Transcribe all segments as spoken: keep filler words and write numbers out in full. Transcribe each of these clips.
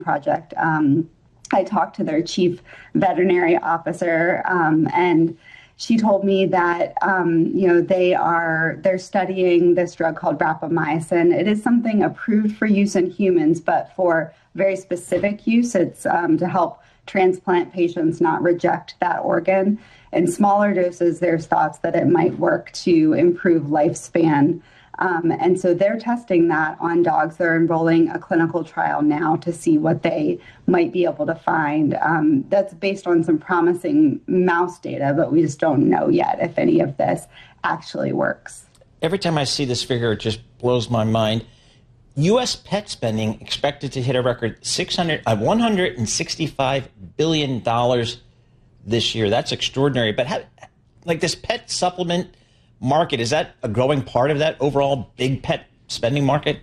project. Um, I talked to their chief veterinary officer, um, and she told me that, um, you know, they are, they're studying this drug called rapamycin. It is something approved for use in humans, but for very specific use. It's um, to help transplant patients not reject that organ. In smaller doses, there's thoughts that it might work to improve lifespan. Um, and so they're testing that on dogs. They're enrolling a clinical trial now to see what they might be able to find. Um, that's based on some promising mouse data, but we just don't know yet if any of this actually works. Every time I see this figure, it just blows my mind. U S pet spending expected to hit a record six hundred, uh, one hundred sixty-five billion dollars this year. That's extraordinary. But how, like this pet supplement market, is that a growing part of that overall big pet spending market?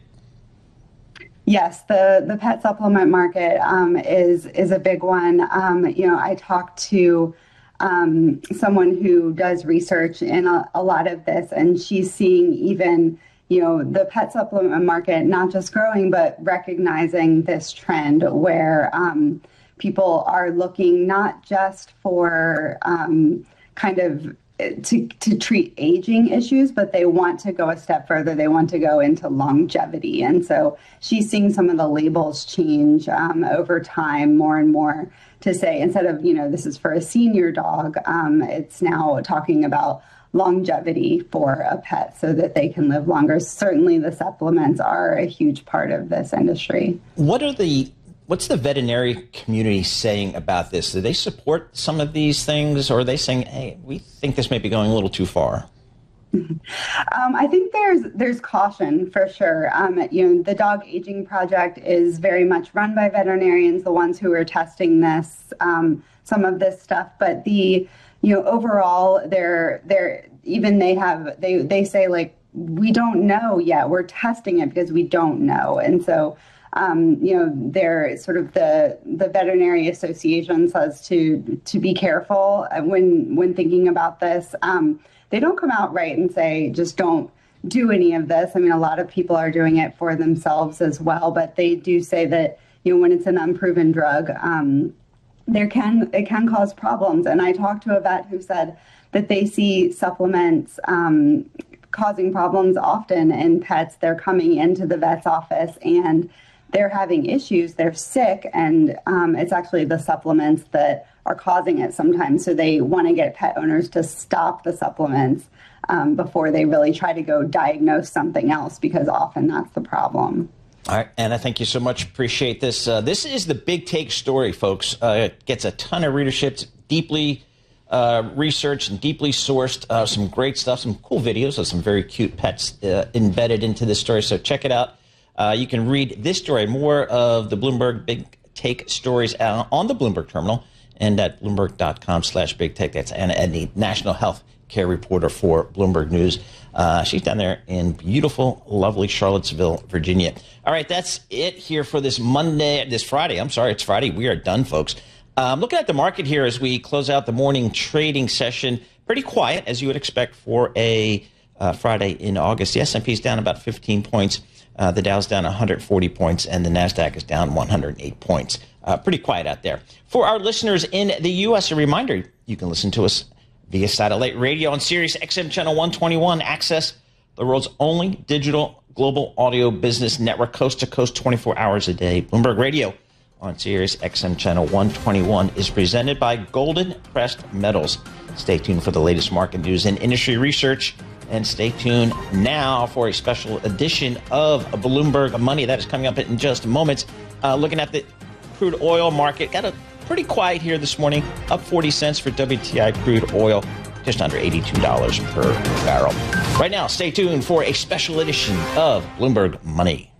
Yes, the, the pet supplement market um, is is a big one. Um, you know, I talked to um, someone who does research in a, a lot of this, and she's seeing even, you know, the pet supplement market not just growing, but recognizing this trend where um, people are looking not just for um, kind of To, to treat aging issues, but they want to go a step further. They want to go into longevity. And so she's seeing some of the labels change um, over time more and more to say, instead of, you know, this is for a senior dog, um, it's now talking about longevity for a pet so that they can live longer. Certainly the supplements are a huge part of this industry. What are the What's the veterinary community saying about this? Do they support some of these things, or are they saying, hey, we think this may be going a little too far? Um, I think there's there's caution for sure. Um, you know, the Dog Aging Project is very much run by veterinarians, the ones who are testing this, um, some of this stuff. But the, you know, overall, they're they're even they have they they say, like, we don't know yet. We're testing it because we don't know, and so. Um, you know, they're sort of the the veterinary association says to to be careful when when thinking about this. Um, they don't come out right and say just don't do any of this. I mean, a lot of people are doing it for themselves as well, but they do say that, you know, when it's an unproven drug, um, there can it can cause problems. And I talked to a vet who said that they see supplements um, causing problems often in pets. They're coming into the vet's office and they're having issues, they're sick, and um, it's actually the supplements that are causing it sometimes. So they want to get pet owners to stop the supplements um, before they really try to go diagnose something else, because often that's the problem. All right, Anna, thank you so much. Appreciate this. Uh, this is the Big Take story, folks. Uh, it gets a ton of readership. It's deeply uh, researched and deeply sourced. Uh, some great stuff, some cool videos of some very cute pets uh, embedded into this story. So check it out. Uh, you can read this story, more of the Bloomberg Big Take stories on the Bloomberg terminal and at bloomberg.com slash big take. That's Anna Edney, national health care reporter for Bloomberg News. Uh, she's down there in beautiful, lovely Charlottesville, Virginia. All right, that's it here for this Monday, this Friday. I'm sorry, it's Friday. We are done, folks. Um, looking at the market here as we close out the morning trading session, pretty quiet, as you would expect for a uh, Friday in August. The S and P is down about fifteen points. Uh, the Dow's down one hundred forty points, and the NASDAQ is down one hundred eight points. Uh, pretty quiet out there. For our listeners in the U S, a reminder, you can listen to us via satellite radio on Sirius X M Channel one twenty-one. Access the world's only digital global audio business network, coast to coast, twenty-four hours a day. Bloomberg Radio on Sirius X M Channel one twenty-one is presented by Golden Crest Metals. Stay tuned for the latest market news and industry research. And stay tuned now for a special edition of Bloomberg Money. That is coming up in just moments. Uh, looking at the crude oil market, got a pretty quiet here this morning, up forty cents for W T I crude oil, just under eighty-two dollars per barrel. Right now, stay tuned for a special edition of Bloomberg Money.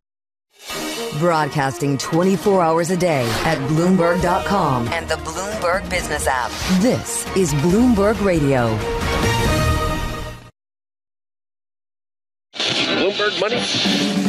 Broadcasting twenty-four hours a day at Bloomberg dot com and the Bloomberg Business app. This is Bloomberg Radio. Bloomberg Money.